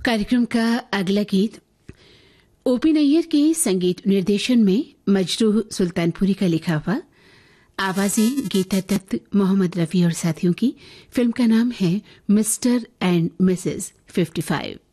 कार्यक्रम का अगला गीत ओपी नैयर के संगीत निर्देशन में मजरूह सुल्तानपुरी का लिखा हुआ, आवाजें गीता दत्त, मोहम्मद रफी और साथियों की। फिल्म का नाम है मिस्टर एंड मिसेस 55।